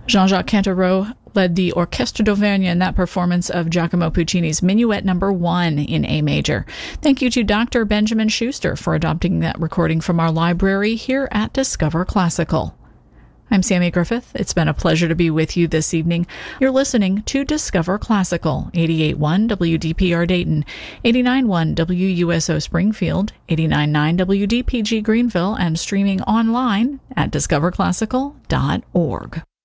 Jean-Jacques Cantereau led the Orchestre d'Auvergne in that performance of Giacomo Puccini's Minuet No. 1 in A major. Thank you to Dr. Benjamin Schuster for adopting that recording from our library here at Discover Classical. I'm Sammy Griffith. It's been a pleasure to be with you this evening. You're listening to Discover Classical, 88.1 WDPR Dayton, 89.1 WUSO Springfield, 89.9 WDPG Greenville, and streaming online at discoverclassical.org.